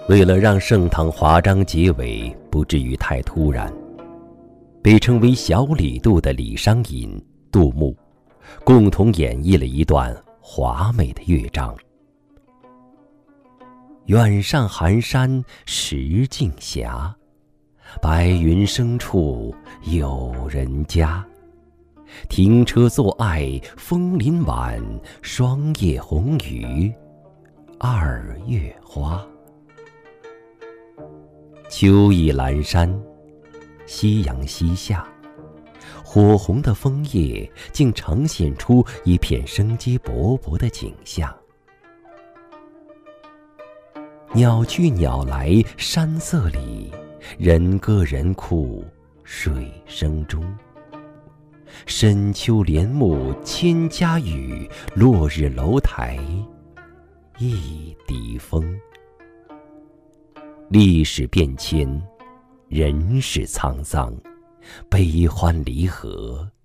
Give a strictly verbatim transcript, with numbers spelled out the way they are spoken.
为了让盛唐华章结尾不至于太突然，被称为小李杜的李商隐、杜牧共同演绎了一段华美的乐章。远上寒山石径斜，白云深处有人家。停车坐爱枫林晚，霜叶红于二月花。秋意阑珊，夕阳西下，火红的枫叶竟呈现出一片生机勃勃的景象。鸟去鸟来山色里，人歌人哭水声中。深秋帘幕千家雨，落日楼台一笛风。历史变迁，人世沧桑，悲欢离合，